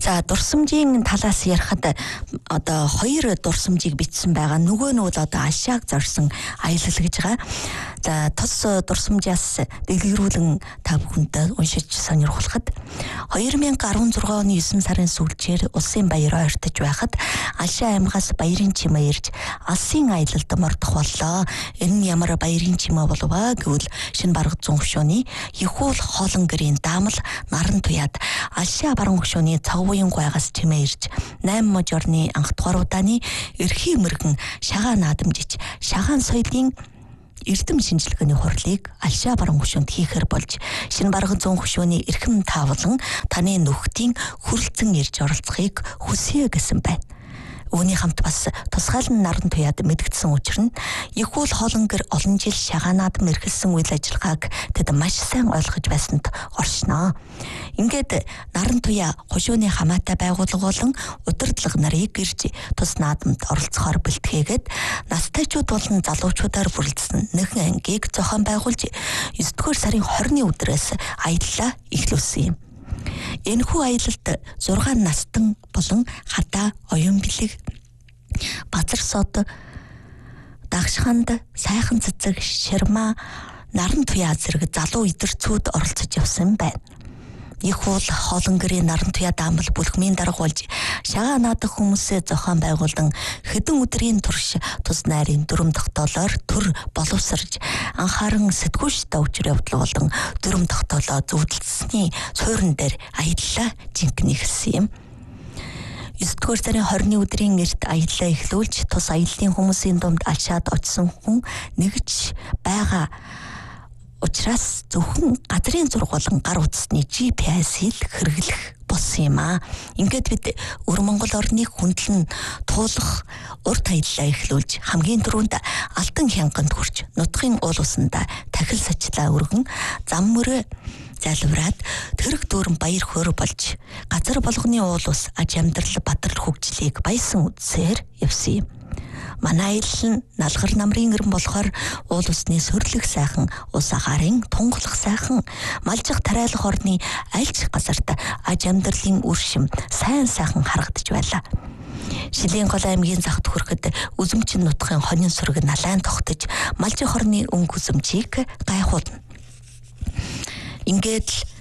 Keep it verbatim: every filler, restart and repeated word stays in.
За дурсамжийн талаас ярихад одоо хоёр дурсамжийг бичсэн байгаа. Нөгөө нь бол одоо Алшааг зорьсон аялал гэж байгаа. За тос дурсамжаас дэлгэрүүлэн та бүхэнд уншиж сонирхолоход хоёр мянга арван зургаан оны есөн сарын сүүлчээр улсын баяраа ортож байхад Алшаа аймгаас баярын чимээ ирж алсын аялалд мордох боллоо. Энэ нь ямар баярын чимээ болов аа гэвэл шинэ бараг зүүн хөшөөний Ихүүл хоолон гэрийн даамал наран туяад Алшаа баруун хөшөөний цогвын гуйгаас чимээ ирж найм можорны анх дугаар удааны эрхийн мөргөн шагаан наадамжиж шагаан соёлын эрдэм шинжилгээний хурлыг Алшаа баруун хөшөөнд хийхээр болж шинэ бараг зүүн хөшөөний эрхэм таавлан таны нөхдийн хүрэлцэн ирж оролцохыг хүсье гэсэн байна. Үүний хамт бас тусгаалan наран туяад мэдгдсэн учир нь Ихүүл хоолон гэр олон жил шагаанаад мэрхэлсэн үйл ажиллагааг тэд маш сайн ойлгож байсанд оршноо. Ингээд наран туяа хошууны хамаатай байгууллага болон удирдлага нарыг ирж тус наадамд оролцохоор бэлтгээгээд настайчууд болон залуучуудаар бүрэлдэсэн нэгэн ангийг зохион байгуулж есдүгээр сарын хорины өдрөөс аяллаа эхлүүлсэн юм. Энэхүү аялалд зургаан настан болон хадаа оюун бэлэг базар сод дагшханд сайхан цэцэг ширма наран туяа зэрэг залуу идэрцүүд оролцож явсан байна. Ихүүл хоолон гэрийн наран туяа даамал бүлхмийн дарга болж шагаа наадах хүмүүсээ зохион байгуулан хэдэн өдрийн турш тус найрын дүрм тогтоолоор төр боловсрж анхааран сэтгүүлч давчир явдал болон дүрм тогтоолоо зөвлөсний суурин дээр аяллаа жинхэнэ ихсэн юм. есдүгээр сарын хорины өдрийн эрт аяллаа эхлүүлж тус аяллаа хүмүүсийн дунд Алшаад очсон хүн нэгж байгаа учраас зөвхөн газрын зураг болон гар утасны джи пи эс-ийг хэрэглэх болсон юм аа. Ингээд бид өр Монгол орныг хүндлэн туулах урт аяллаа эхлүүлж хамгийн түрүүнд Алтан хянганд хүрч нутгийн уул усанда тахил сачлаа өргөн зам мөрөө залбираад тэрэг дүүрэн баяр хөөр болж газар болгоны уул ус аж амьдрал бадрал хөгжлийг баясан үдсээр явсан юм. Манай аялал нь налгар намрын гэрэн болохоор уул усны сөрлөх сайхан, ус агаарын тунгалах сайхан, малжих тариалах орны альч газарт аж амьдралын үршим сайн сайхан харагдаж байлаа. Шилийн гол аймгийн захад хүрэхэд үзэмчин нутгийн хонин сүрэг налайн тогтож малжих орны өнгө үзэмжийг гайхуулна. Ингээд